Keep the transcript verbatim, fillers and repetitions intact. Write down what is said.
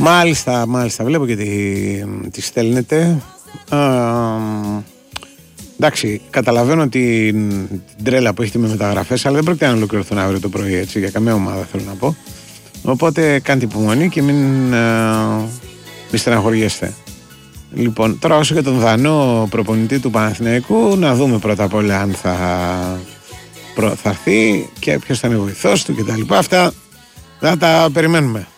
Μάλιστα, μάλιστα. Βλέπω και τι, τι στέλνετε. Α, εντάξει, καταλαβαίνω την, την τρέλα που έχετε με μεταγραφές, αλλά δεν πρόκειται να ολοκληρωθούν αύριο το πρωί, έτσι, για καμία ομάδα θέλω να πω. Οπότε κάντε υπομονή και μην, α, μην στεναχωριέστε. Λοιπόν, τώρα όσο για τον Δανό προπονητή του Παναθηναϊκού, να δούμε πρώτα απ' όλα αν θα, θα έρθει και ποιος θα είναι ο βοηθός του κτλ. Αυτά θα τα περιμένουμε.